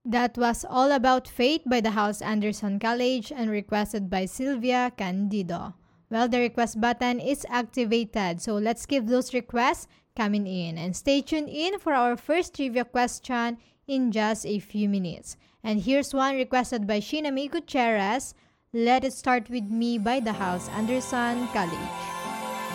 That was All About Fate by the House Anderson College and requested by Sylvia Candido. Well, the request button is activated, so let's keep those requests coming in. And stay tuned in for our first trivia question in just a few minutes. And here's one requested by Shinami Gutierrez. Let It Start With Me by the House Anderson College.